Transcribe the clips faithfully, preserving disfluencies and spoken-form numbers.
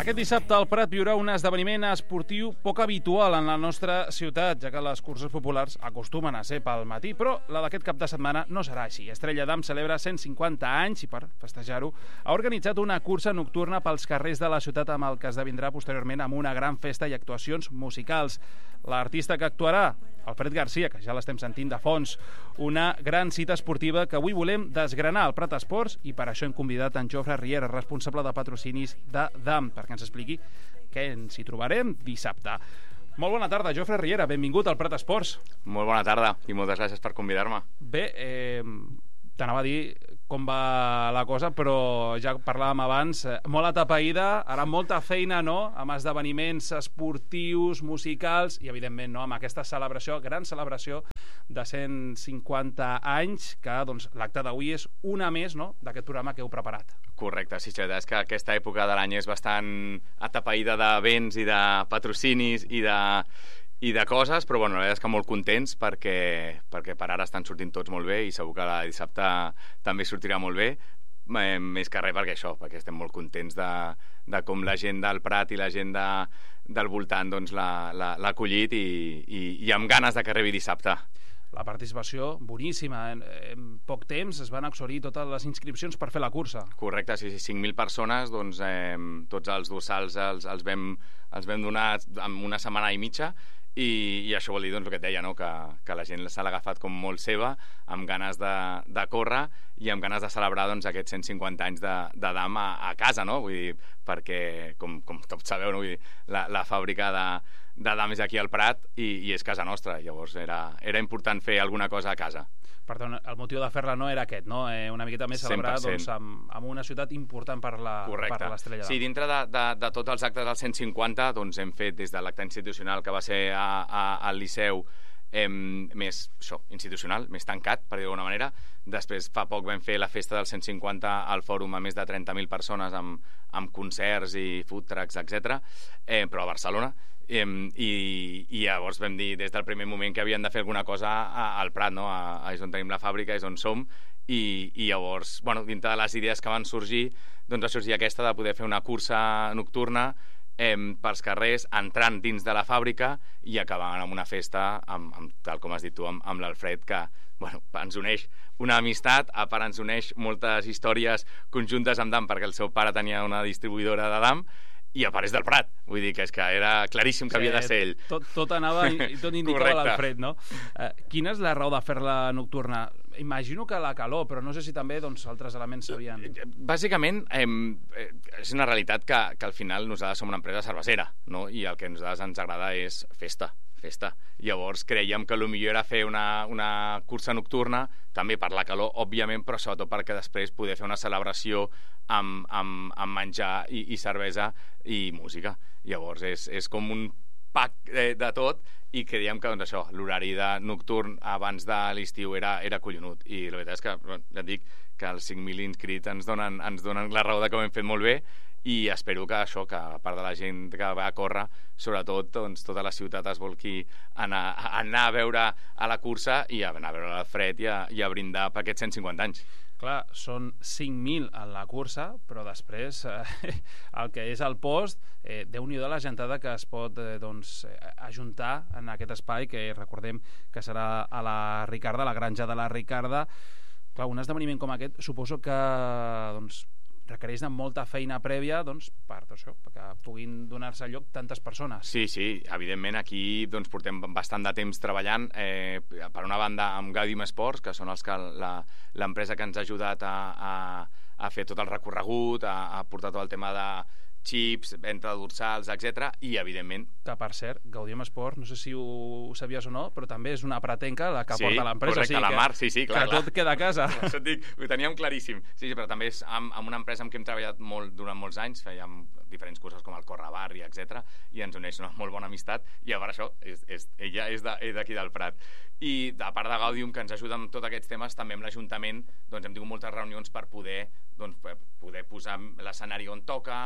Aquest dissabte el Prat viurà un esdeveniment esportiu poc habitual en la nostra ciutat, ja que les curses populars acostumen a ser pel matí, però la d'aquest cap de setmana no serà així. Estrella Damm celebra cent cinquanta anys i per festejar-ho ha organitzat una cursa nocturna pels carrers de la ciutat amb el que esdevindrà posteriorment amb una gran festa i actuacions musicals. L'artista que actuarà, Alfred Garcia, que ja l'estem sentint de fons, una gran cita esportiva que avui volem desgranar al Prat Esports i per això hem convidat en Jofre Riera, responsable de patrocinis de Damm, perquè ens expliqui què ens hi trobarem dissabte. Molt bona tarda, Jofre Riera, benvingut al Prat Esports. Molt bona tarda i moltes gràcies per convidar-me. Bé, eh, t'anava a dir com va la cosa, però ja parlàvem abans, eh, molt atapeïda, ara molta feina, no?, amb esdeveniments esportius, musicals i, evidentment, no?, amb aquesta celebració, gran celebració de cent cinquanta anys, que doncs, l'acte d'avui és una més, no?, d'aquest programa que heu preparat. Correcte, sí, és que aquesta època de l'any és bastant atapeïda d'events i de patrocinis i de... i de coses, però bueno, la veritat és que molt contents perquè, perquè per ara estan sortint tots molt bé i segur que la dissabte també sortirà molt bé, eh, més que res perquè això, perquè estem molt contents de, de com la gent del Prat i la gent de, del voltant doncs, l'ha acollit i, i, i amb ganes de que arribi dissabte. La participació boníssima, en, en poc temps es van exhaurir totes les inscripcions per fer la cursa. Correcte, sí, sí, cinc mil persones, doncs eh, tots els dorsals els, els, vam, els vam donar en una setmana i mitja. I, i això vol dir doncs, el que et deia, no? que, que la gent se l'ha agafat com molt seva, amb ganes de, de córrer i amb ganes de celebrar doncs, aquests cent cinquanta anys de, de Damm a, a casa, no? Vull dir, perquè, com, com tots sabeu, no? Vull dir, la, la fàbrica de, de Damm és aquí al Prat i, i és casa nostra, llavors era, era important fer alguna cosa a casa. Per tant, el motiu de fer-la no era aquest, no? Eh, una miqueta més celebrar doncs, amb, amb una ciutat important per l'Estrella Damm. Sí, dintre de, de, de tots els actes del cent cinquanta doncs, hem fet des de l'acte institucional que va ser a, a, al Liceu eh, més això, institucional, més tancat, per dir-ho d'alguna manera. Després, fa poc vam fer la festa del cent cinquanta al fòrum a més de trenta mil persones amb, amb concerts i food trucks, etcètera, eh, però a Barcelona. I, i llavors vam dir des del primer moment que havien de fer alguna cosa a, al Prat, no? A, a, és on tenim la fàbrica, és on som i, i llavors, bueno, dintre de les idees que van sorgir doncs va sorgir aquesta de poder fer una cursa nocturna eh, pels carrers, entrant dins de la fàbrica i acabant amb una festa amb, amb, tal com has dit tu, amb, amb l'Alfred, que bueno, ens uneix una amistat, a part ens uneix moltes històries conjuntes amb Damm perquè el seu pare tenia una distribuïdora de Damm i a part és del Prat, vull dir que és que era claríssim que sí, havia de ser ell. Tot, tot anava i tot indicava l'Alfred, no? Eh, quina és la raó de fer-la nocturna? Imagino que la calor, però no sé si també doncs, altres elements s'havien... Bàsicament, eh, és una realitat que, que al final nosaltres som una empresa cervesera, no? I el que a nosaltres ens agrada és festa, festa. Llavors creiem que el millor era fer una, una cursa nocturna, també per la calor, òbviament, però sobretot perquè després poder fer una celebració amb, amb, amb menjar i, i cervesa i música. Llavors és, és com un pack de, de tot i creiem que doncs, això, l'horari de nocturn abans de l'estiu era, era collonut i la veritat és que bueno, ja et dic que els cinc mil inscrits ens donen, ens donen la raó de que ho hem fet molt bé i espero que això, que a part de la gent que va a córrer, sobretot doncs, tota la ciutat es volqui anar, anar a veure a la cursa i anar a veure l'Alfred i, a, i a brindar per aquests cent cinquanta anys. Clar, són cinc mil en la cursa, però després eh, el que és el post, eh, Déu-n'hi-do la gentada que es pot eh, doncs, ajuntar en aquest espai, que recordem que serà a la Ricarda, a la granja de la Ricarda. Clar, un esdeveniment com aquest suposo que doncs, requereix de molta feina prèvia doncs, per això, perquè puguin donar-se lloc tantes persones. Sí, sí, evidentment aquí doncs, portem bastant de temps treballant eh, per una banda amb Gaudium Esports, que són els que l'empresa que ens ha ajudat a, a, a fer tot el recorregut, a, a portar tot el tema de xips, venda de dorsals, etcètera. I, evidentment... Que, per cert, Gaudium Esports, no sé si ho, ho sabies o no, però també és una pratenca la que sí, porta l'empresa. Correcte, o sigui, la Mar, sí, sí, clar. Que clar. tot queda a casa. Això et dic, ho teníem claríssim. Sí, sí, però també és amb, amb una empresa amb què hem treballat molt durant molts anys, fèiem diferents curses com el Correbarri, etcètera, i ens uneix una molt bona amistat, i a part això, és, és, ella és d'aquí de, del Prat. I a part de Gaudium, que ens ajuda amb tots aquests temes, també amb l'Ajuntament doncs, hem tingut moltes reunions per poder, doncs, poder posar l'escenari on toca, la,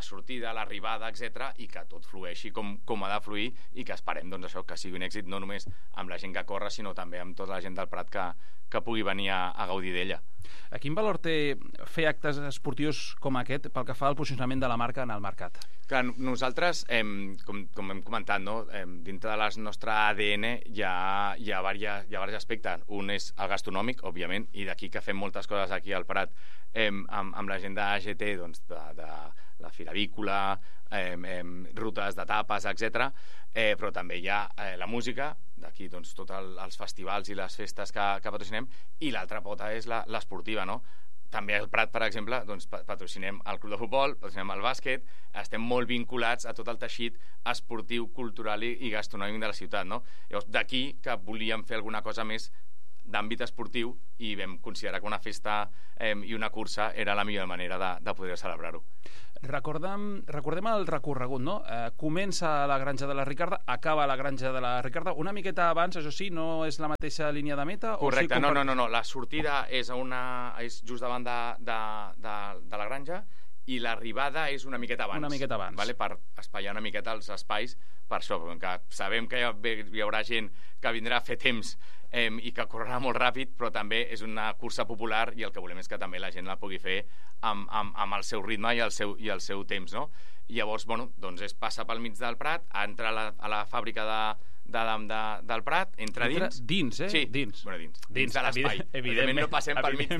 sortida, l'arribada, etcètera, i que tot flueixi com, com ha de fluir i que esperem doncs, això, que sigui un èxit no només amb la gent que corre, sinó també amb tota la gent del Prat que, que pugui venir a, a gaudir d'ella. A quin valor té fer actes esportius com aquest pel que fa al posicionament de la marca en el mercat? Clar, nosaltres, eh, com, com hem comentat, no? eh, dintre de la nostra A D N hi ha, hi ha, diversos, hi ha diversos aspectes. Un és el gastronòmic, òbviament, i d'aquí que fem moltes coses aquí al Prat eh, amb, amb la gent de A G T, doncs, de, de la Fira Avícola, eh, eh, rutes de tapes, etcètera. Eh, però també hi ha eh, la música, d'aquí doncs, tots el, els festivals i les festes que, que patrocinem, i l'altra pota és l'esportiva, no? També al Prat, per exemple, doncs, patrocinem el club de futbol, patrocinem el bàsquet, estem molt vinculats a tot el teixit esportiu, cultural i, i gastronòmic de la ciutat, no? Llavors, d'aquí que volíem fer alguna cosa més d'àmbit esportiu i vam considerar que una festa eh, i una cursa era la millor manera de, de poder celebrar-ho. Recordem, recordem el recorregut, no? Eh, comença a la Granja de la Ricarda, acaba a la Granja de la Ricarda, una miqueta abans, això sí, no és la mateixa línia de meta? Correcte, o sí, no, no, no, no, la sortida és, a una, és just davant de, de, de, de la Granja i l'arribada és una miqueta abans. Una miqueta abans. Vale? Per espaiar una miqueta els espais, per això, perquè sabem que hi haurà gent que vindrà a fer temps eh, i que correrà molt ràpid, però també és una cursa popular i el que volem és que també la gent la pugui fer amb, amb, amb el seu ritme i el seu, i el seu temps, no? I llavors, bueno, doncs es passa pel mig del Prat, entra a la, a la fàbrica de, de, de, del Prat, entra dins. Dins, eh? Sí, dins. Bueno, dins, dins, dins de l'espai. Evident, evidentment no passem pel mig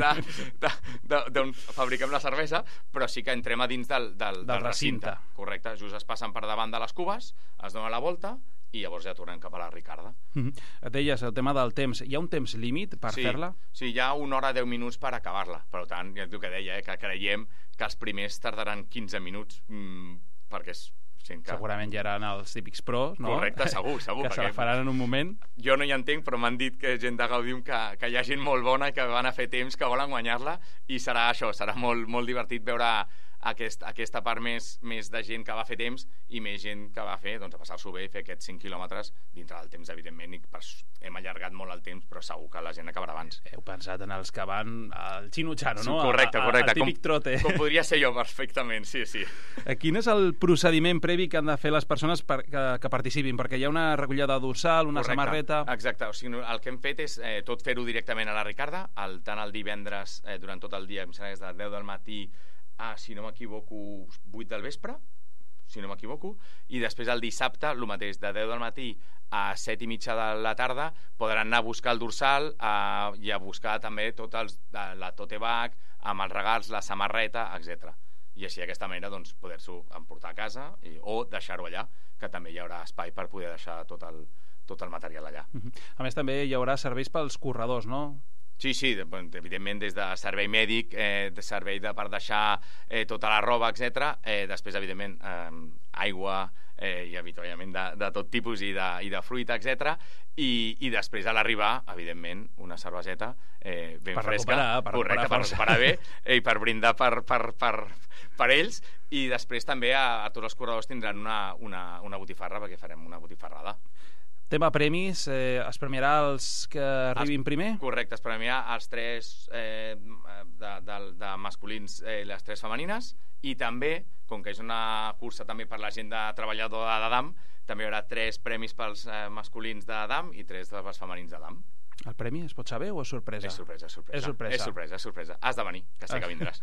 d'on fabriquem la cervesa, però sí que entrem a dins del, del, del, del recinte. recinte. Correcte, just es passen per davant de les cubes, es dona la volta i llavors ja tornem cap a la Ricarda. Mm-hmm. Et deies, el tema del temps. Hi ha un temps límit per sí, fer-la? Sí, hi ha una hora deu minuts per acabar-la. Per tant, ja el que deia, eh, que creiem que els primers tardaran quinze minuts mmm, perquè és gent que... Segurament ja eren els típics pros, no? Correcte, segur, segur. Que se la faran en un moment. Jo no hi entenc, però m'han dit que gent de Gaudium que, que hi ha gent molt bona i que van a fer temps, que volen guanyar-la, i serà això, serà molt, molt divertit veure aquest, aquesta part més, més de gent que va fer temps i més gent que va fer, doncs, a passar-s'ho bé i fer aquests cinc quilòmetres dintre del temps, evidentment, i per, hem allargat molt el temps, però segur que la gent acabarà abans. Heu pensat en els que van al xino-xano, no? Correcte, correcte. El típic trote. Com, com podria ser jo, perfectament, sí, sí. Quin és el procediment previ que han de fer les persones per, que, que participin? Perquè hi ha una recollida dorsal, una correcte, samarreta... Exacte, o sigui, el que hem fet és eh, tot fer-ho directament a la Ricarda, el, tant el divendres, eh, durant tot el dia, em sembla que és de deu del matí a, si no m'equivoco, vuit del vespre, si no m'equivoco, i després el dissabte, el mateix, de deu del matí a set i mitja de la tarda, podran anar a buscar el dorsal a, i a buscar també tot els, la tote bag, amb els regals, la samarreta, etcètera. I així d'aquesta manera doncs, poder-s'ho emportar a casa i, o deixar-ho allà, que també hi haurà espai per poder deixar tot el, tot el material allà. A més, també hi haurà serveis pels corredors, no? Sí, sí, evidentment des de servei mèdic, eh, de servei de, per deixar eh, tota la roba, etcètera. Eh, després, evidentment, eh, aigua eh, i habitualment de, de tot tipus i de, i de fruita, etcètera. I, i després a l'arribar, evidentment, una cerveseta eh, ben per fresca, recuperar, per correcte, recuperar per recuperar bé eh, i per brindar per, per, per, per ells. I després també a, a tots els corredors tindran una, una, una botifarra, perquè farem una botifarrada. Tema premis, eh, es premiarà els que arribin es, primer? Correcte, es premiarà els tres eh, de, de, de masculins i eh, les tres femenines, i també, com que és una cursa també per la gent de treballador d'Adam, també hi haurà tres premis pels eh, masculins d'Adam i tres dels femenins d'Adam. El premi es pot saber o és sorpresa? És sorpresa, és sorpresa. És sorpresa, és sorpresa, és sorpresa. Has de venir, que sé que vindràs.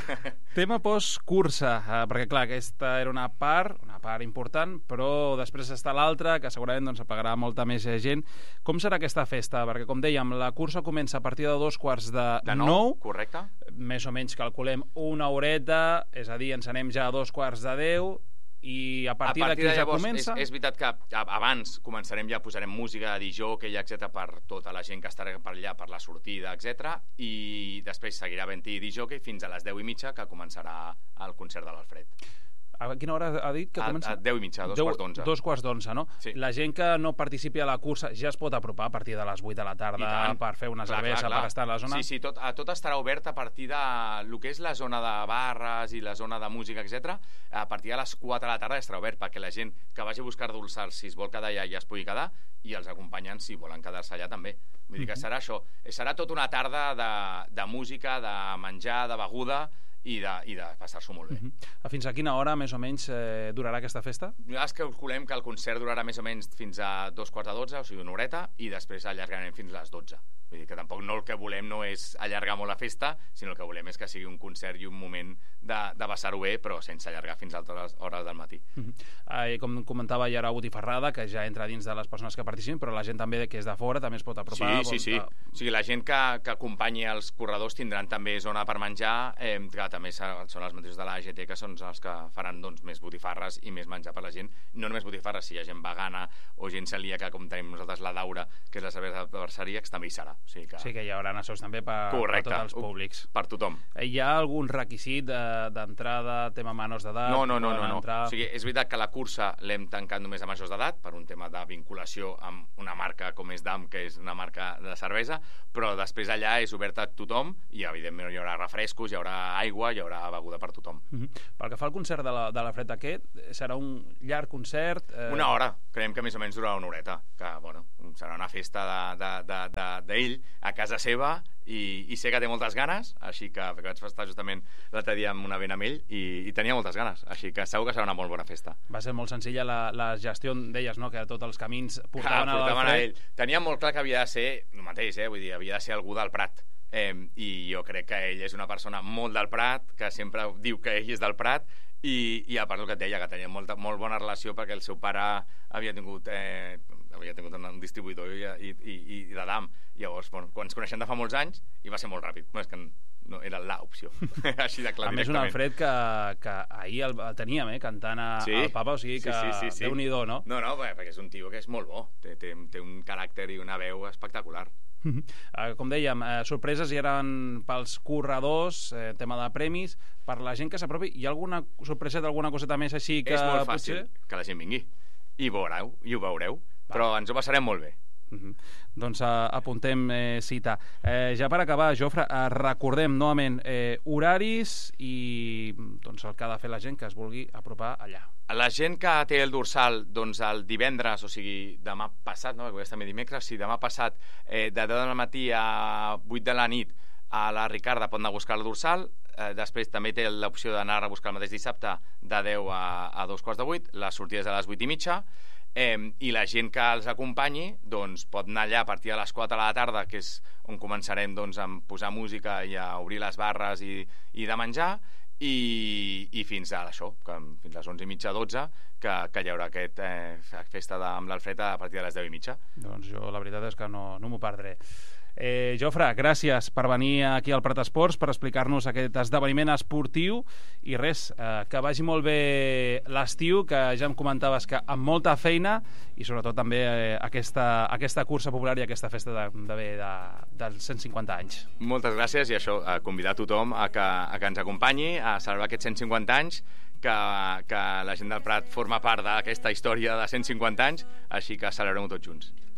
Tema post-cursa, eh, perquè clar, aquesta era una part, una part important, però després està l'altra, que segurament doncs, apagarà molta més gent. Com serà aquesta festa? Perquè, com dèiem, la cursa comença a partir de dos quarts de, de nou, nou. Correcte. Més o menys calculem una horeta, és a dir, ens anem ja a dos quarts de deu, i a partir, a partir d'aquí ja llavors, comença... És, és veritat que abans començarem ja, posarem música de disjockey, etcètera, per tota la gent que estarà per allà, per la sortida, etcètera, i després seguirà havent-hi disjockey fins a les deu i mitja, que començarà el concert de l'Alfred. A quina hora ha dit que comença? A, a deu i mitja, dos quarts d'onze. Dos quarts d'onze, no? Sí. La gent que no participi a la cursa ja es pot apropar a partir de les vuit de la tarda per fer una cervesa, per estar a la zona? Sí, sí, tot, tot estarà obert a partir de lo que és la zona de barres i la zona de música, etcètera. A partir de les quatre de la tarda estarà obert perquè la gent que vagi a buscar dolçars, si es vol quedar allà, ja es pugui quedar, i els acompanyants, si volen quedar-se allà, també. Vull dir que serà això. Serà tota una tarda de, de música, de menjar, de beguda, i de, i de passar-s'ho molt bé. Uh-huh. Fins a quina hora, més o menys, eh, durarà aquesta festa? Nosaltres calculem que el concert durarà més o menys fins a dos quarts de dotze, o sigui, una horeta, i després allargarem fins a les dotze. Vull dir que tampoc no el que volem no és allargar molt la festa, sinó el que volem és que sigui un concert i un moment de, de passar-ho bé, però sense allargar fins a altres hores del matí. Uh-huh. eh, com comentava, hi haurà botifarrada, que ja entra dins de les persones que participin, però la gent també que és de fora també es pot apropar. Sí, sí, sí. Pot... O sigui, la gent que, que acompanyi els corredors tindran també zona per menjar, eh, que també són els mateixos de la A G T, que són els que faran doncs, més botifarres i més menjar per la gent. No només botifarres, si hi ha gent vegana o gent celíaca, com tenim nosaltres la Daura, que és la cervesa d'adversària, que també hi serà. O sigui que... Sí, que hi haurà nassos també per, per tots els públics. Per tothom. Hi ha algun requisit d'entrada, tema menors d'edat? No, no, no, no, no. Entrar... O sigui, és veritat que la cursa l'hem tancat només a majors d'edat per un tema de vinculació amb una marca com és D A M, que és una marca de cervesa, però després allà és oberta a tothom i evidentment hi haurà refrescos, hi haurà aigua, hi haurà beguda per tothom. Uh-huh. Pel que fa al concert de la, de la Fred aquest, serà un llarg concert? Eh... Una hora, creiem que més o menys durarà una horeta, que bueno, serà una festa d'ell de, de, de, de, a casa seva, i, i sé que té moltes ganes, així que, que vaig estar justament l'altre dia amb una vena amb ell i, i tenia moltes ganes, així que segur que serà una molt bona festa. Va ser molt senzilla la, la gestió d'elles, no? Que tots els camins portaven, ah, portaven a, a ell. Tenia molt clar que havia de ser el mateix, eh? Vull dir, havia de ser algú del Prat, eh, i jo crec que ell és una persona molt del Prat, que sempre diu que ell és del Prat, i, i a part del que et deia, que tenia molta, molt bona relació perquè el seu pare havia tingut eh, havia tingut un distribuïdor i, i, i, i de D A M. Llavors, bueno, quan ens coneixem de fa molts anys, i va ser molt ràpid. No, és que no era l'opció. Així de clar, a més, un Alfred que, que ahir el, el teníem, eh, cantant a, sí, al Papa, o sigui que sí, sí, sí, sí. Déu-n'hi-do, no? No, no, perquè és un tio que és molt bo. Té, té, té un caràcter i una veu espectacular. Uh, com dèiem, uh, sorpreses hi eren pels corredors, eh, tema de premis, per la gent que s'apropi. Hi ha alguna sorpresa d'alguna coseta més així que... És molt fàcil potser... que la gent vingui i veureu, i ho veureu, Va. Però ens ho passarem molt bé. Uh-huh. Doncs uh, apuntem eh, cita. Eh, ja per acabar, Jofre, uh, recordem novament eh, horaris i doncs, el que ha de fer la gent que es vulgui apropar allà. La gent que té el dorsal doncs, el divendres, o sigui, demà passat, no? Perquè també dimecres, sí, demà passat, eh, de deu del matí a vuit de la nit a la Ricarda pot anar a buscar el dorsal, eh, després també té l'opció d'anar a buscar el mateix dissabte de deu a, a dos quarts de vuit, les sortides a les vuit i mitja, eh, i la gent que els acompanyi doncs, pot anar allà a partir de les quatre de la tarda, que és on començarem doncs, a posar música i a obrir les barres i, i de menjar, i, i fins a això, que fins a les onze i mitja, dotze, que, que hi haurà aquest eh, festa de, amb l'Alfred a partir de les deu i mitja. Doncs jo la veritat és que no, no m'ho perdré. Eh, Jofre, gràcies per venir aquí al Prat Esports per explicar-nos aquest esdeveniment esportiu i res, eh, que vagi molt bé l'estiu, que ja em comentaves que amb molta feina i sobretot també eh, aquesta, aquesta cursa popular i aquesta festa de, de, de, de, dels cent cinquanta anys. Moltes gràcies i això, a convidar a tothom a que, a que ens acompanyi a celebrar aquests cent cinquanta anys, que, que la gent del Prat forma part d'aquesta història de cent cinquanta anys, així que celebrem-ho tots junts.